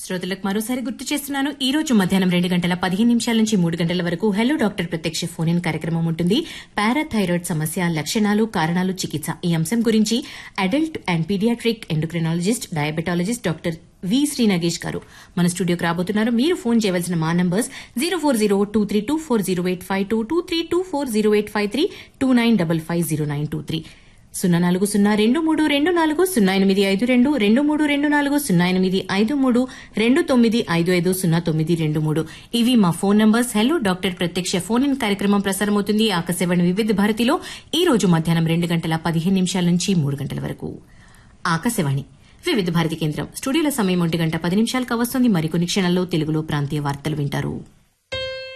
శ్రోతలకు మరోసారి గుర్తు చేస్తున్నాను. ఈ రోజు మధ్యాహ్నం 2 గంటల 15 నిమిషాల నుంచి 3 గంటల వరకు హెలో డాక్టర్ ప్రత్యక్ష ఫోన్ ఇన్ కార్యక్రమం ఉంటుంది. పారాథైరాయిడ్ సమస్య, లక్షణాలు, కారణాలు, చికిత్స ఈ అంశం గురించి adult and paediatric endocrinologist, diabetologist doctor V Shri Nagesh గారు మన స్టూడియోకి రాబోతున్నారు. మీరు ఫోన్ చేయవలసిన మా నంబర్స్ 04023240852, 2324085, 29550923, 040232400852, 23240853, 29550923. ఇవి మా ఫోన్ నంబర్స్. హెలో డాక్టర్ ప్రత్యక్ష ఫోన్ ఇన్ కార్యక్రమం ప్రసారమవుతుంది ఆకాశవాణి వివిధ భారతిలో ఈ రోజు మధ్యాహ్నం 2 గంటల 15 నిమిషాల నుంచి 3 గంటల వరకు. ఆకాశవాణి వివిధ భారతి కేంద్రం. స్టూడియోల సమయం 1 గంట 10 నిమిషాలు కావస్తోంది. మరికొన్ని క్షణాల్లో తెలుగులో ప్రాంతీయ వార్తలు వింటారు.